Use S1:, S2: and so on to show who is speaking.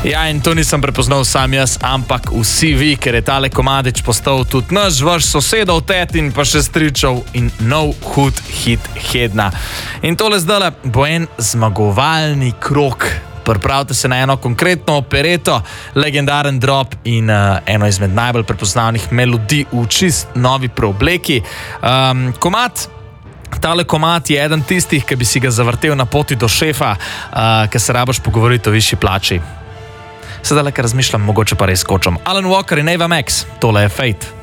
S1: Ja, in to nisem prepoznal sam jaz, ampak vsi vi, ker je tale komadič postal tudi vaš sosedov, tetin, pa še stričev in nov hud hit Hedna. In tole zdaj bo en zmagovalni krog. Pripravite se na eno konkretno opereto, legendaren drop in eno izmed najbolj prepoznavnih melodij v čist novi preobleki. Tale komad je eden tistih, ki bi si ga zavrtel na poti do šefa, ki se rabaš pogovoriti o višji plači. Sedaj le, kar razmišljam, mogoče pa res skočam. Alan Walker in Ava Max, tole je Fate.